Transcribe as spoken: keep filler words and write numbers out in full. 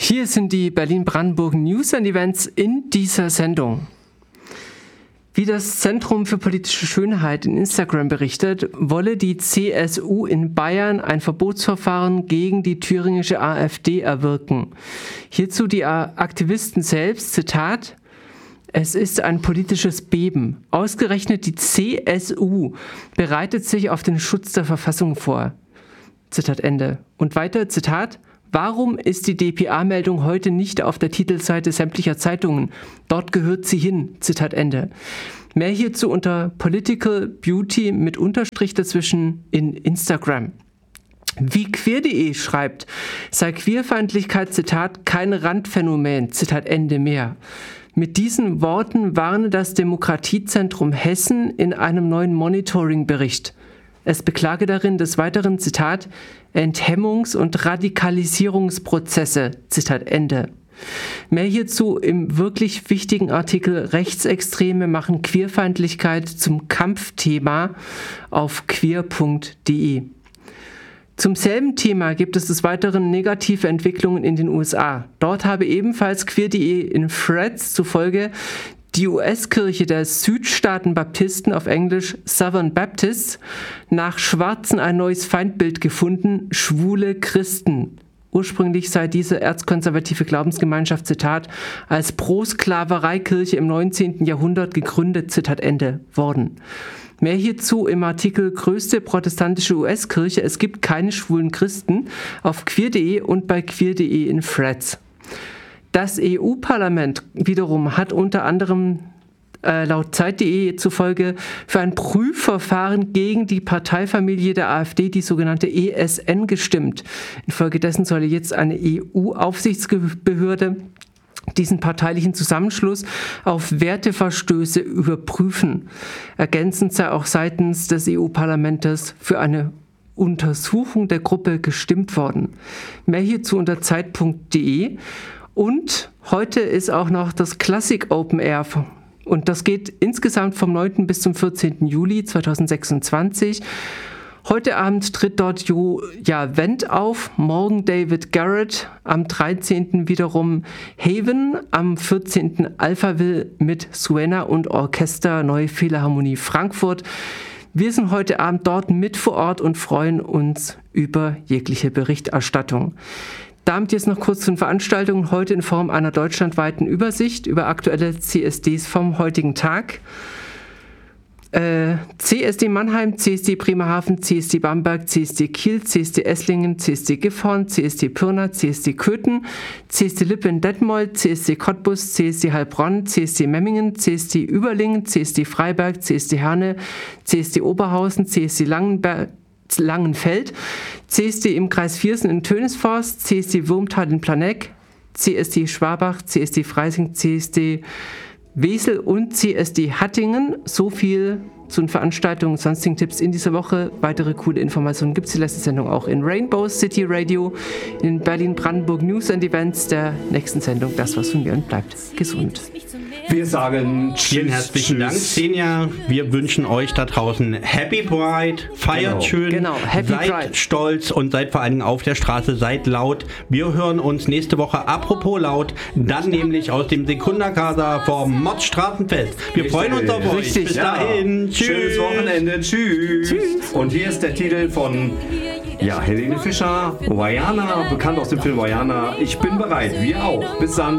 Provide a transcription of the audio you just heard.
Hier sind die Berlin-Brandenburg News and Events in dieser Sendung. Wie das Zentrum für politische Schönheit in Instagram berichtet, wolle die C S U in Bayern ein Verbotsverfahren gegen die thüringische AfD erwirken. Hierzu die Aktivisten selbst, Zitat: Es ist ein politisches Beben. Ausgerechnet die C S U bereitet sich auf den Schutz der Verfassung vor. Zitat Ende. Und weiter, Zitat: Warum ist die D P A-Meldung heute nicht auf der Titelseite sämtlicher Zeitungen? Dort gehört sie hin. Zitat Ende. Mehr hierzu unter Political Beauty mit Unterstrich dazwischen in Instagram. Wie queer punkt de schreibt, sei Queerfeindlichkeit, Zitat, kein Randphänomen, Zitat Ende mehr. Mit diesen Worten warne das Demokratiezentrum Hessen in einem neuen Monitoring-Bericht. Es beklage darin des Weiteren, Zitat, Enthemmungs- und Radikalisierungsprozesse, Zitat Ende. Mehr hierzu im wirklich wichtigen Artikel Rechtsextreme machen Queerfeindlichkeit zum Kampfthema auf queer punkt de. Zum selben Thema gibt es des Weiteren negative Entwicklungen in den U S A. Dort habe ebenfalls queer punkt de in Threads zufolge die U S-Kirche der Südstaaten-Baptisten, auf Englisch Southern Baptists, nach Schwarzen ein neues Feindbild gefunden: schwule Christen. Ursprünglich sei diese erzkonservative Glaubensgemeinschaft, Zitat, als Pro-Sklaverei-Kirche im neunzehnten Jahrhundert gegründet, Zitat Ende, worden. Mehr hierzu im Artikel Größte protestantische U S-Kirche, es gibt keine schwulen Christen, auf queer punkt de und bei queer punkt de in Threads. Das E U-Parlament wiederum hat unter anderem äh, laut Zeit punkt de zufolge für ein Prüfverfahren gegen die Parteifamilie der AfD, die sogenannte E S N, gestimmt. Infolgedessen solle jetzt eine E U-Aufsichtsbehörde diesen parteilichen Zusammenschluss auf Werteverstöße überprüfen. Ergänzend sei auch seitens des E U-Parlaments für eine Untersuchung der Gruppe gestimmt worden. Mehr hierzu unter Zeit punkt de. Und heute ist auch noch das Classic Open Air. Und das geht insgesamt vom neunten bis zum vierzehnten Juli zweitausendsechsundzwanzig. Heute Abend tritt dort Julia Wendt auf, morgen David Garrett, am dreizehnten wiederum Haven, am vierzehnten Alphaville mit Suena und Orchester Neue Philharmonie Frankfurt. Wir sind heute Abend dort mit vor Ort und freuen uns über jegliche Berichterstattung. Damit jetzt noch kurz zu den Veranstaltungen, heute in Form einer deutschlandweiten Übersicht über aktuelle C S Ds vom heutigen Tag. Äh, C S D Mannheim, C S D Bremerhaven, C S D Bamberg, C S D Kiel, C S D Esslingen, C S D Gifhorn, C S D Pirna, C S D Köthen, C S D Lippe in Detmold, C S D Cottbus, C S D Heilbronn, C S D Memmingen, C S D Überlingen, C S D Freiberg, C S D Herne, C S D Oberhausen, C S D Langenberg, Langenfeld, C S D im Kreis Viersen in Tönisforst, C S D Wurmtal in Planegg, C S D Schwabach, C S D Freising, C S D Wesel und C S D Hattingen. So viel zu den Veranstaltungen und sonstigen Tipps in dieser Woche. Weitere coole Informationen gibt es die letzte Sendung auch in Rainbow City Radio, in Berlin-Brandenburg News and Events der nächsten Sendung. Das war's von mir und bleibt gesund. Wir sagen tschüss, vielen herzlichen tschüss. Dank, Xenia. Wir wünschen euch da draußen Happy Pride, feiert Genau. schön, Genau, Happy seid Pride. stolz und seid vor allen Dingen auf der Straße, seid laut. Wir hören uns nächste Woche, apropos laut, dann nämlich aus dem Sekunda-Casa vom Mod Straßenfest. Wir Richtig. freuen uns auf euch. Richtig. Bis Ja. dahin. Tschüss. Schönes Wochenende. Tschüss. Tschüss. Und hier ist der Titel von ja, Helene Fischer, Vaiana, bekannt aus dem Film Vaiana. Ich bin bereit. Wir auch. Bis dann.